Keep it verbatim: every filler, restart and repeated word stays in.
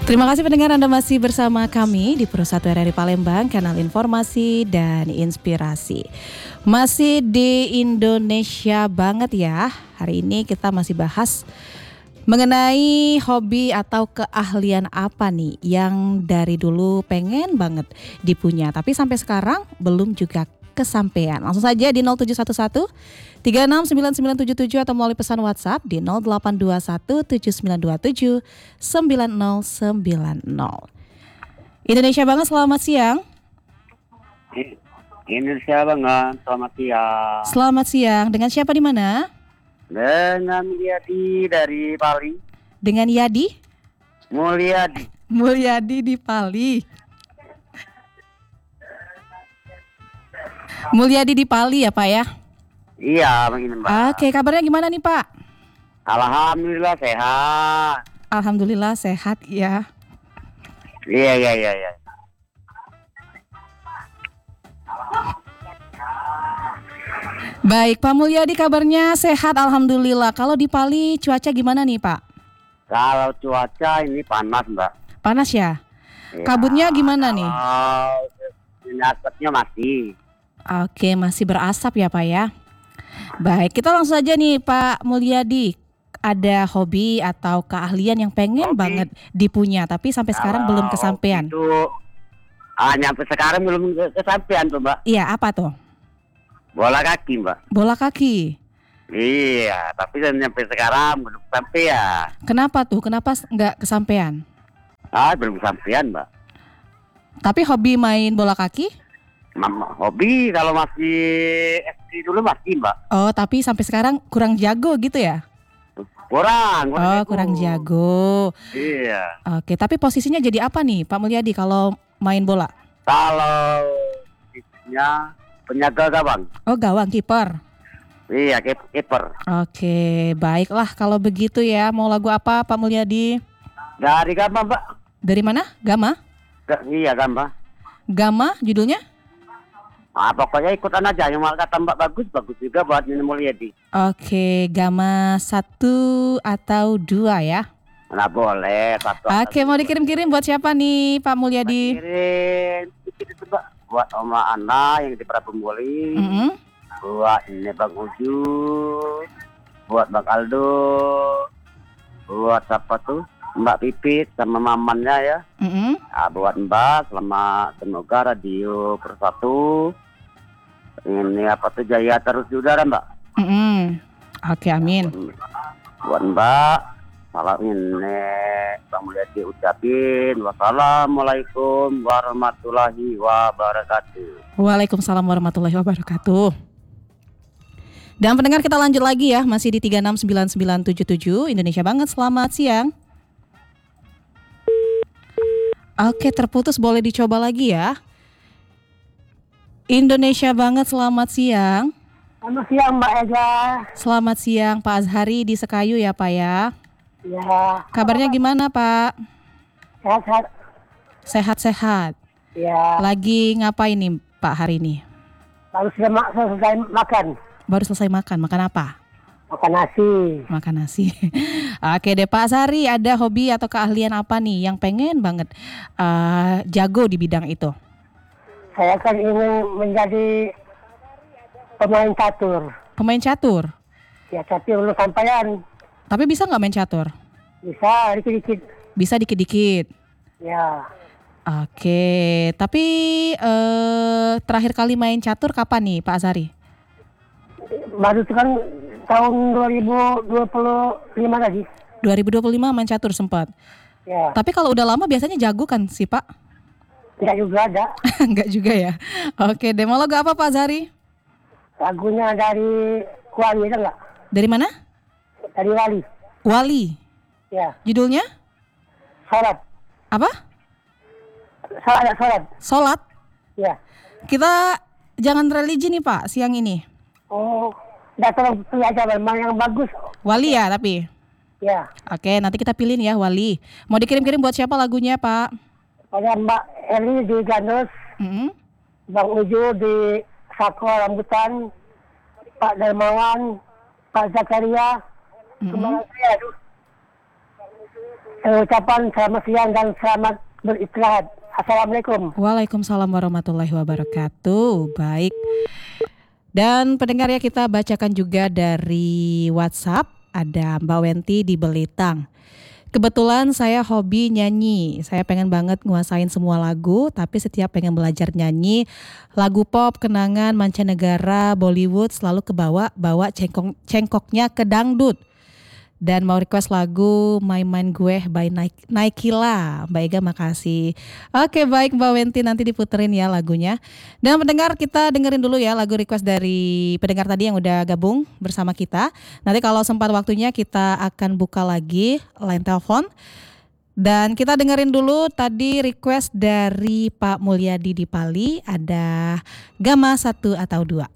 Terima kasih pendengar, Anda masih bersama kami di Pro satu R R I Palembang, kanal informasi dan inspirasi. Masih di Indonesia banget ya. Hari ini kita masih bahas mengenai hobi atau keahlian apa nih yang dari dulu pengen banget dipunya, tapi sampai sekarang belum juga kesampaian. Langsung saja di nol tujuh satu satu tiga enam sembilan sembilan tujuh tujuh atau melalui pesan WhatsApp di nol delapan dua satu tujuh sembilan dua tujuh sembilan nol sembilan nol. Indonesia banget, selamat siang. Indonesia banget, selamat siang. Selamat siang, dengan siapa di mana? Dengan Yadi dari Pali. Dengan Yadi? Mulyadi. Mulyadi di Pali. Mulyadi di Pali ya Pak ya? Iya, begini Mbak. Oke, kabarnya gimana nih Pak? Alhamdulillah sehat. Alhamdulillah sehat ya. Iya, iya, iya, iya. Baik, Pak Mulyadi kabarnya sehat alhamdulillah. Kalau di Pali cuaca gimana nih Pak? Kalau cuaca ini panas Mbak. Panas ya? Ya, Kabutnya gimana nih? ini asapnya masih. Oke, masih berasap ya Pak ya. Baik, kita langsung aja nih Pak Mulyadi. Ada hobi atau keahlian yang pengen Hobi. banget dipunya, tapi sampai sekarang belum kesampaian. Itu ah, nyampe sekarang belum kesampaian tuh Mbak. Iya, apa tuh? Bola kaki Mbak. Bola kaki. Iya, tapi nyampe sekarang belum sampai ya. Kenapa tuh? Kenapa nggak kesampaian? Ah, belum kesampaian Mbak. Tapi hobi main bola kaki? Mama, hobi kalau masih S D dulu masih Mbak. Oh, tapi sampai sekarang kurang jago gitu ya? Kurang. Oh, jago. kurang jago. Iya. Oke, tapi posisinya jadi apa nih Pak Mulyadi kalau main bola? Kalau isinya penjaga gawang. Oh, gawang, kiper. Iya, kip- kiper. Oke, baiklah kalau begitu ya. Mau lagu apa Pak Mulyadi? Dari Gama Mbak. Dari mana? Gama? Ga- iya Gama. Gama judulnya? Ah, pokoknya ikutan aja. Yang malah kata Mbak bagus, bagus juga buat Nini Mulyadi. Oke, Gama satu atau dua ya? Nah boleh. Satu Oke, mau dikirim-kirim buat siapa nih Pak Mulyadi? kirim sedikit itu Mbak. Buat Oma Ana yang di Prabu Muli. Mm-hmm. Buat ini Bang Uju. Buat Bang Aldo. Buat siapa tuh? Mbak Pipit sama mamannya ya. Mm-hmm. Nah, buat Mbak, selamat semoga radio Persatu ini apa tuh jaya terus di udara Mbak. Mm-hmm. Oke, amin. Buat Mbak, salam ini Bang Mulyadi ucapin wassalamualaikum warahmatullahi wabarakatuh. Waalaikumsalam warahmatullahi wabarakatuh. Dan pendengar, kita lanjut lagi ya, masih di tiga enam sembilan sembilan tujuh tujuh Indonesia banget, selamat siang. Oke, terputus, boleh dicoba lagi ya. Indonesia banget, selamat siang. Selamat siang Mbak Ega. Selamat siang Pak Azhari di Sekayu ya Pak ya. Ya. Kabarnya gimana Pak? Sehat-sehat. Sehat-sehat. Ya. Lagi ngapain nih Pak hari ini? Baru sudah ma- selesai makan. Baru selesai makan, makan apa? Makan nasi. Makan nasi. Oke deh Pak Azhari, ada hobi atau keahlian apa nih yang pengen banget uh, jago di bidang itu? Saya kan ingin menjadi pemain catur. Pemain catur? Ya, tapi belum sampaian. Tapi bisa nggak main catur? Bisa dikit-dikit. Bisa dikit-dikit. Ya. Oke, tapi uh, terakhir kali main catur kapan nih Pak Azhari? Baru itu kan tahun dua ribu dua puluh lima lagi. dua ribu dua puluh lima main catur sempat. Ya. Tapi kalau udah lama biasanya jago kan sih Pak? Tidak juga ada. Enggak juga ya. Oke, demo lagu apa Pak Azhari? Lagunya dari Wali, itu enggak? Dari mana? Dari Wali. Wali. Ya. Judulnya? Salat. Apa? Salat, salat. Sholat. Ya. Kita jangan religi nih Pak siang ini. Oh, udah tolong pilih aja memang yang bagus. Wali ya tapi. Ya. Oke, nanti kita pilih ya Wali. Mau dikirim-kirim buat siapa lagunya Pak? Ada Mbak Eli di Gandus, Mm-hmm. Bang Uju di Sako Rambutan, Pak Darmawan, Pak Zakaria, Mm-hmm. kemana saya aduh. eh, ucapan selamat siang dan selamat beristirahat. Assalamualaikum. Waalaikumsalam warahmatullahi wabarakatuh. Baik. Dan pendengar ya, kita bacakan juga dari WhatsApp. Ada Mbak Wenti di Belitang. Kebetulan saya hobi nyanyi. Saya pengen banget nguasain semua lagu, tapi setiap pengen belajar nyanyi lagu pop, kenangan, mancanegara, Bollywood selalu kebawa bawa cengkok, cengkoknya ke dangdut. Dan mau request lagu My Mind Gue by Nike, Naikila. Mbak Ega makasih. Oke baik Mbak Wenti, nanti diputerin ya lagunya. Dan pendengar, kita dengerin dulu ya lagu request dari pendengar tadi yang udah gabung bersama kita. Nanti kalau sempat waktunya kita akan buka lagi line telepon. Dan kita dengerin dulu tadi request dari Pak Mulyadi di Pali, ada Gama satu atau dua.